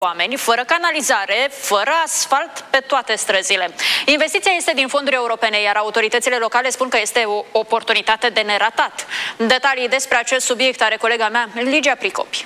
oameni, fără canalizare, fără asfalt pe toate străzile. Investiția este din fonduri europene, iar autoritățile locale spun că este o oportunitate de neratat. Detalii despre acest subiect are colega mea, Ligia Pricopi.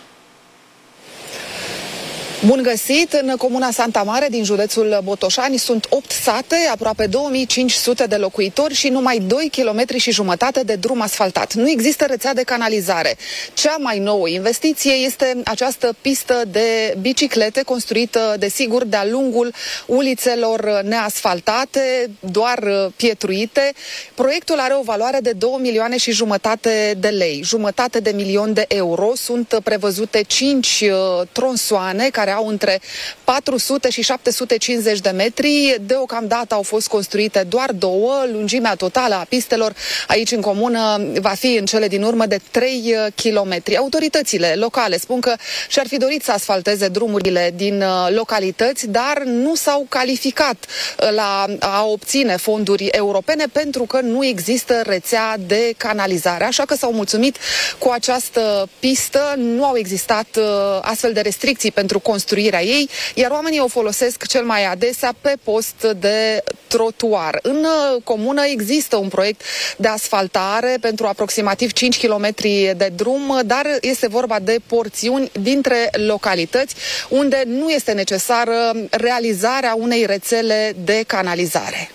Bun găsit! În comuna Santa Mare din județul Botoșani sunt 8 sate, aproape 2500 de locuitori și numai 2 km și jumătate de drum asfaltat. Nu există rețea de canalizare. Cea mai nouă investiție este această pistă de biciclete construită, desigur, de-a lungul ulițelor neasfaltate, doar pietruite. Proiectul are o valoare de 2,5 milioane de lei. 500 de milioane de euro. Sunt prevăzute 5 tronsoane care au între 400 și 750 de metri. Deocamdată au fost construite doar 2. Lungimea totală a pistelor aici în comună va fi în cele din urmă de 3 kilometri. Autoritățile locale spun că și-ar fi dorit să asfalteze drumurile din localități, dar nu s-au calificat la a obține fonduri europene pentru că nu există rețea de canalizare. Așa că s-au mulțumit cu această pistă. Nu au existat astfel de restricții pentru construirea ei, iar oamenii o folosesc cel mai adesea pe post de trotuar. În comună există un proiect de asfaltare pentru aproximativ 5 km de drum, dar este vorba de porțiuni dintre localități unde nu este necesară realizarea unei rețele de canalizare.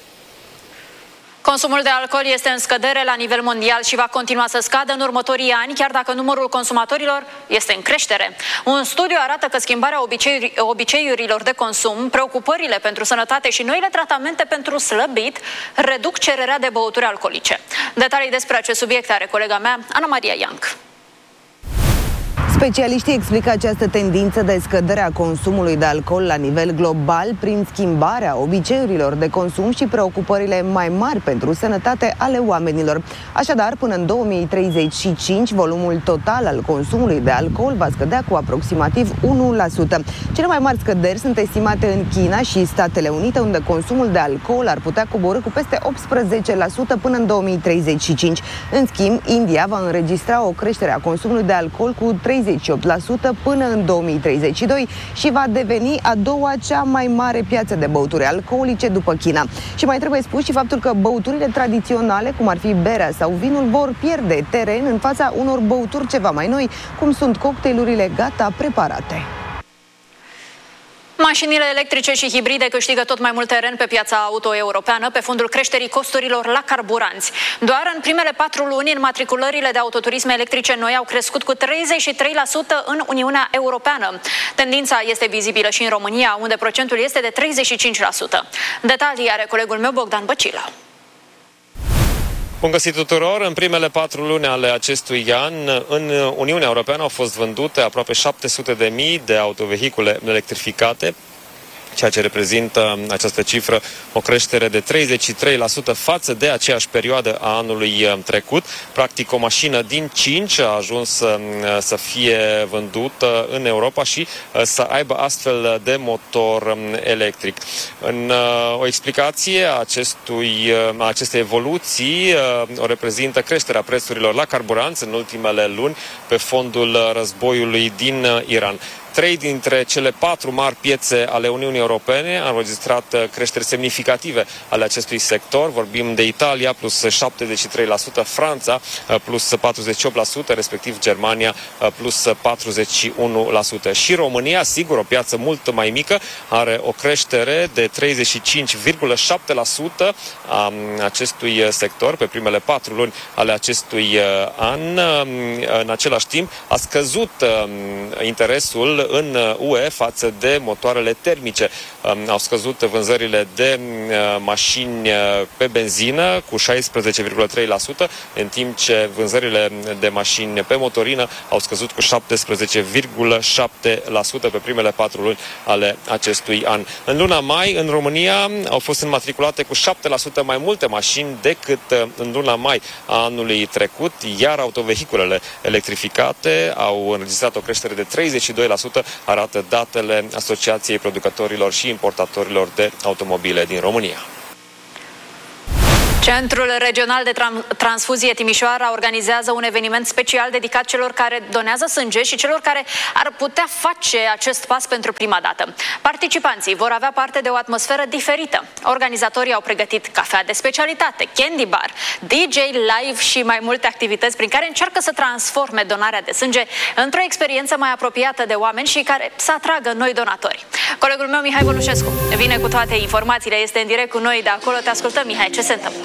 Consumul de alcool este în scădere la nivel mondial și va continua să scadă în următorii ani, chiar dacă numărul consumatorilor este în creștere. Un studiu arată că schimbarea obiceiurilor de consum, preocupările pentru sănătate și noile tratamente pentru slăbit reduc cererea de băuturi alcoolice. Detalii despre acest subiect are colega mea, Ana Maria Ianc. Specialiștii explică această tendință de scădere a consumului de alcool la nivel global prin schimbarea obiceiurilor de consum și preocupările mai mari pentru sănătate ale oamenilor. Așadar, până în 2035, volumul total al consumului de alcool va scădea cu aproximativ 1%. Cele mai mari scăderi sunt estimate în China și Statele Unite, unde consumul de alcool ar putea coborî cu peste 18% până în 2035. În schimb, India va înregistra o creștere a consumului de alcool cu 38% până în 2032 și va deveni a doua cea mai mare piață de băuturi alcoolice după China. Și mai trebuie spus și faptul că băuturile tradiționale, cum ar fi berea sau vinul, vor pierde teren în fața unor băuturi ceva mai noi, cum sunt cocktailurile gata preparate. Mașinile electrice și hibride câștigă tot mai mult teren pe piața auto europeană pe fondul creșterii costurilor la carburanți. Doar în primele 4 luni, înmatriculările de autoturisme electrice noi au crescut cu 33% în Uniunea Europeană. Tendința este vizibilă și în România, unde procentul este de 35%. Detalii are colegul meu Bogdan Băcila. Bun găsit tuturor! În primele 4 luni ale acestui an, în Uniunea Europeană au fost vândute aproape 700.000 de autovehicule electrificate, ceea ce reprezintă această cifră o creștere de 33% față de aceeași perioadă a anului trecut. Practic, o mașină din 5 a ajuns să fie vândută în Europa și să aibă astfel de motor electric. În o explicație a acestei evoluții o reprezintă creșterea prețurilor la carburanți în ultimele luni pe fondul războiului din Iran. 3 dintre cele 4 mari piețe ale Uniunii Europene au înregistrat creșteri semnificative ale acestui sector. Vorbim de Italia plus 73%, Franța plus 48%, respectiv Germania plus 41%. Și România, sigur, o piață mult mai mică, are o creștere de 35,7% a acestui sector pe primele 4 luni ale acestui an. În același timp, a scăzut interesul în UE față de motoarele termice. Au scăzut vânzările de mașini pe benzină cu 16,3%, în timp ce vânzările de mașini pe motorină au scăzut cu 17,7% pe primele 4 luni ale acestui an. În luna mai, în România, au fost înmatriculate cu 7% mai multe mașini decât în luna mai a anului trecut, iar autovehiculele electrificate au înregistrat o creștere de 32%, arată datele Asociației Producătorilor și Importatorilor de Automobile din România. Centrul Regional de Transfuzie Timișoara organizează un eveniment special dedicat celor care donează sânge și celor care ar putea face acest pas pentru prima dată. Participanții vor avea parte de o atmosferă diferită. Organizatorii au pregătit cafea de specialitate, candy bar, DJ live și mai multe activități prin care încearcă să transforme donarea de sânge într-o experiență mai apropiată de oameni și care să atragă noi donatori. Colegul meu, Mihai Volușescu, vine cu toate informațiile, este în direct cu noi de acolo. Te ascultăm, Mihai, ce se întâmplă?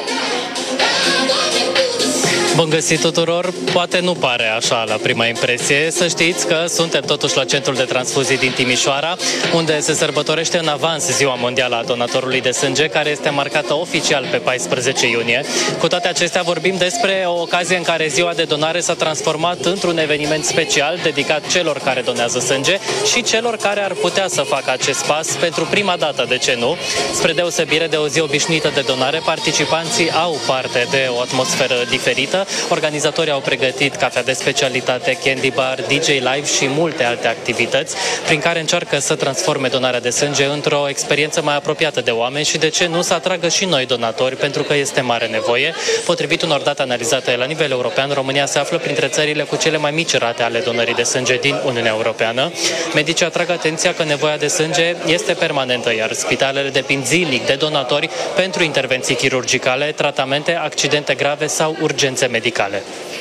Bun găsit tuturor! Poate nu pare așa la prima impresie. Să știți că suntem totuși la Centrul de Transfuzii din Timișoara, unde se sărbătorește în avans Ziua Mondială a Donatorului de Sânge, care este marcată oficial pe 14 iunie. Cu toate acestea vorbim despre o ocazie în care ziua de donare s-a transformat într-un eveniment special dedicat celor care donează sânge și celor care ar putea să facă acest pas pentru prima dată, de ce nu? Spre deosebire de o zi obișnuită de donare, participanții au parte de o atmosferă diferită. Organizatorii au pregătit cafea de specialitate, candy bar, DJ live și multe alte activități prin care încearcă să transforme donarea de sânge într-o experiență mai apropiată de oameni și, de ce nu, să atragă și noi donatori, pentru că este mare nevoie. Potrivit unor date analizate la nivel european, România se află printre țările cu cele mai mici rate ale donării de sânge din Uniunea Europeană. Medicii atrag atenția că nevoia de sânge este permanentă, iar spitalele depind zilnic de donatori pentru intervenții chirurgicale, tratamente, accidente grave sau urgențe medicale.